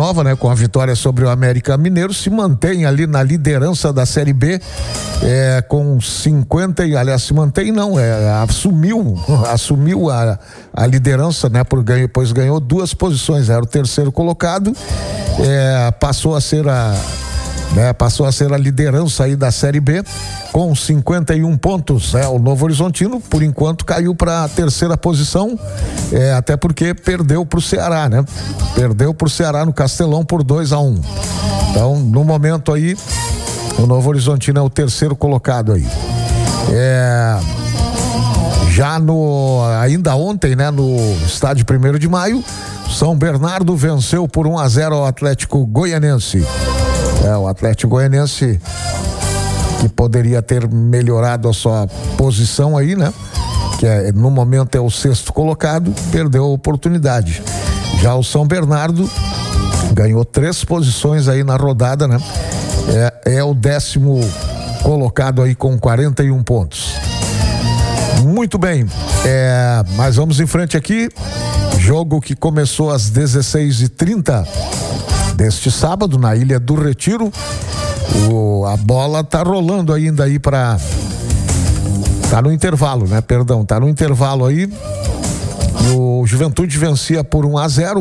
Nova, né, com a vitória sobre o América Mineiro, se mantém ali na liderança da Série B, com 50, aliás, se mantém não, assumiu a liderança, né, pois ganhou 2 posições, era o terceiro colocado, passou a ser a liderança aí da Série B com 51 pontos. O Novo Horizontino, por enquanto, caiu para a terceira posição, até porque perdeu para o Ceará, né? Perdeu para o Ceará no Castelão por 2-1. Então, no momento aí, o Novo Horizontino é o terceiro colocado aí. Já ainda ontem, né, no estádio 1º de Maio, São Bernardo venceu por 1-0 ao Atlético Goianense. O Atlético Goianense, que poderia ter melhorado a sua posição aí, né? Que no momento é o 6º colocado, perdeu a oportunidade. Já o São Bernardo ganhou 3 posições aí na rodada, né? É o 10º colocado aí com 41 pontos. Muito bem, mas vamos em frente aqui. Jogo que começou às 16h30 deste sábado na Ilha do Retiro. A bola tá rolando ainda aí tá no intervalo, né? Perdão, tá no intervalo aí. O Juventude vencia por 1-0,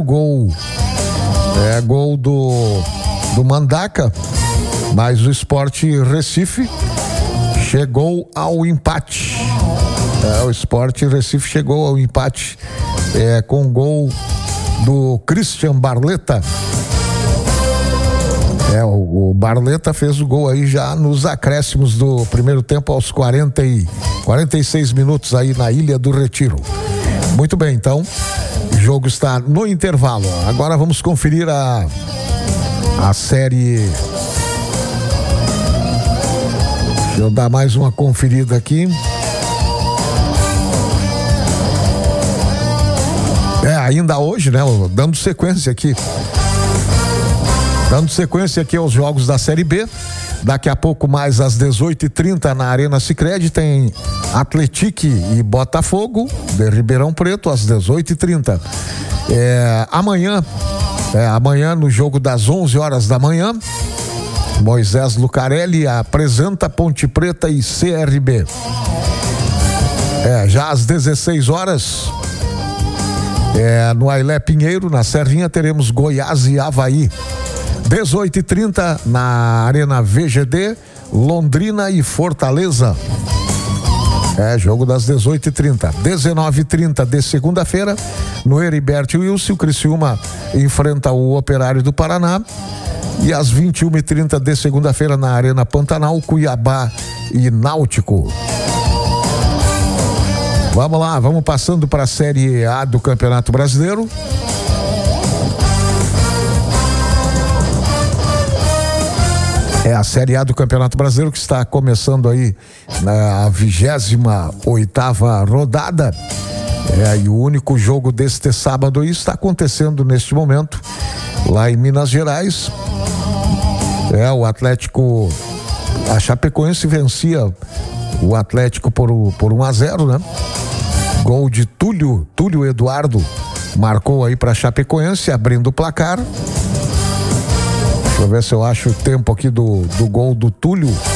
gol do Mandaca, mas o Sport Recife chegou ao empate. O Sport Recife chegou ao empate com gol do Christian Barleta. O Barleta fez o gol aí já nos acréscimos do primeiro tempo, aos 46 minutos aí na Ilha do Retiro. Muito bem, então, o jogo está no intervalo. Agora vamos conferir a série. Deixa eu dar mais uma conferida aqui. Ainda hoje, né? Dando sequência aqui. Dando sequência aqui aos jogos da Série B. Daqui a pouco, mais às 18h30, na Arena Sicredi, tem Atlético e Botafogo de Ribeirão Preto, às 18h30. Amanhã, no jogo das 11 horas da manhã, Moisés Lucarelli apresenta Ponte Preta e CRB. Já às 16 horas, no Ailé Pinheiro, na Serrinha, teremos Goiás e Avaí. 18h30 na Arena VGD, Londrina e Fortaleza. Jogo das 18h30. 19h30 de segunda-feira, no Heriberto Wilson, o Criciúma enfrenta o Operário do Paraná. E às 21h30 de segunda-feira, na Arena Pantanal, Cuiabá e Náutico. Vamos lá, vamos passando para a Série A do Campeonato Brasileiro. A Série A do Campeonato Brasileiro, que está começando aí na 28ª rodada. E o único jogo deste sábado aí está acontecendo neste momento lá em Minas Gerais. O Atlético, a Chapecoense vencia o Atlético por 1-0, né? Gol de Túlio Eduardo marcou aí para a Chapecoense, abrindo o placar. Deixa eu ver se eu acho o tempo aqui do gol do Túlio.